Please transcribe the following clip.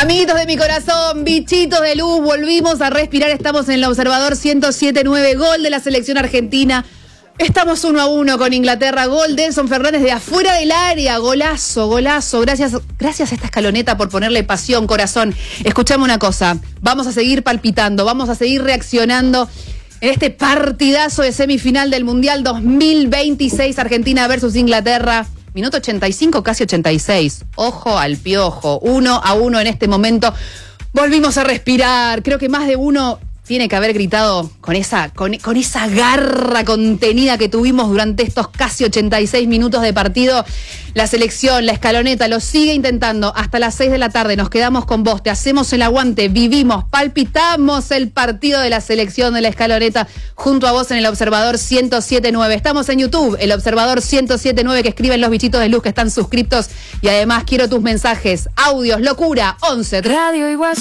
Amiguitos de mi corazón, bichitos de luz, volvimos a respirar, estamos en el Observador 107.9, gol de la selección argentina. Estamos 1-1 con Inglaterra, gol de Edson Fernández de afuera del área, golazo, golazo. Gracias a esta escaloneta por ponerle pasión, corazón. Escuchame una cosa, vamos a seguir palpitando, vamos a seguir reaccionando en este partidazo de semifinal del Mundial 2026, Argentina versus Inglaterra. Minuto 85, casi 86. Ojo al piojo. 1-1 en este momento. Volvimos a respirar. Creo que más de uno tiene que haber gritado con esa garra contenida que tuvimos durante estos casi 86 minutos de partido. La selección, la escaloneta, lo sigue intentando hasta las 6 de la tarde. Nos quedamos con vos, te hacemos el aguante, vivimos, palpitamos el partido de la selección de la escaloneta junto a vos en el Observador 107.9. Estamos en YouTube, el Observador 107.9, que escriben los bichitos de luz que están suscriptos. Y además quiero tus mensajes, audios, locura, 11. Radio Iguazú.